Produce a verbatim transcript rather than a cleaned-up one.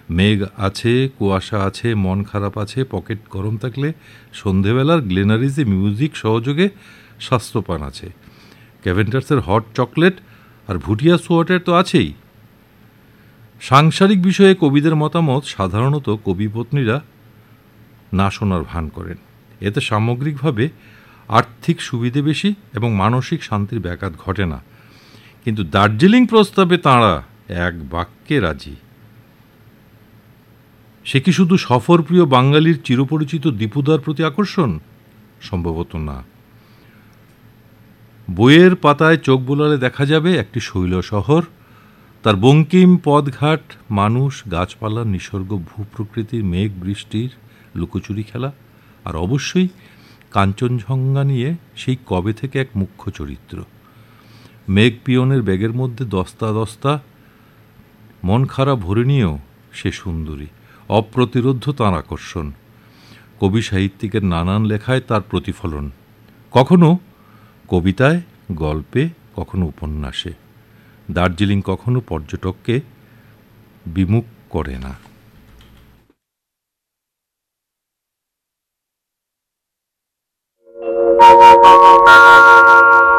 মেঘ আছে, কুয়াশা আছে, মন খারাপ আছে, পকেট গরম থাকলে সন্ধেবেলার গ্লেনারিজে মিউজিক সহযোগে স্বাস্থ্যপান আছে। ক্যাভেন্টার্সের হট চকলেট আর ভুটিয়া সোয়াটার তো আছেই। সাংসারিক বিষয়ে কবিদের মতামত সাধারণত কবিপত্নীরা না শোনার ভান করেন। এতে সামগ্রিকভাবে আর্থিক সুবিধে বেশি এবং মানসিক শান্তির ব্যাঘাত ঘটে না। কিন্তু দার্জিলিং প্রস্তাবে তাঁরা এক বাক্যে রাজি। সে কি শুধু সফরপ্রিয় বাঙালির চিরপরিচিত দীপুদার প্রতি আকর্ষণ? সম্ভবত না। বইয়ের পাতায় চোখ বোলালে দেখা যাবে একটি শৈল শহর, তার বঙ্কিম পথঘাট, মানুষ, গাছপালা, নিসর্গ, ভূপ্রকৃতির মেঘ বৃষ্টির লুকোচুরি খেলা, আর অবশ্যই কাঞ্চনজঙ্ঘা নিয়ে সেই কবে থেকে এক মুখ্য চরিত্র। মেঘ পিয়নের ব্যাগের মধ্যে দস্তা দস্তা মন খারাপ ভরে নিয়েও সে সুন্দরী, অপ্রতিরোধ্য তাঁর আকর্ষণ। কবি সাহিত্যিকের নানান লেখায় তার প্রতিফলন, কখনো কবিতায়, গল্পে, কখনো উপন্যাসে। দার্জিলিং কখনো পর্যটককে বিমুখ করে না।